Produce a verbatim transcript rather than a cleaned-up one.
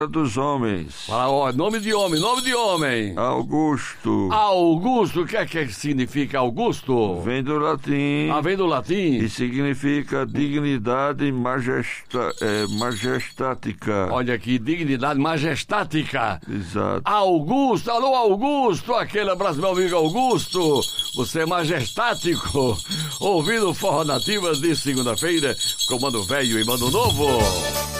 dos homens. Fala, ó, nome de homem, nome de homem. Augusto. Augusto, o que é que significa Augusto? Vem do latim. Ah, vem do latim. E significa dignidade majesta, é, majestática. Olha aqui, dignidade majestática. Exato. Augusto, alô Augusto, aquele abraço, meu amigo Augusto. Você é majestático. Ouvindo Forró Nativas de segunda-feira, com Mano Velho e Mano Novo.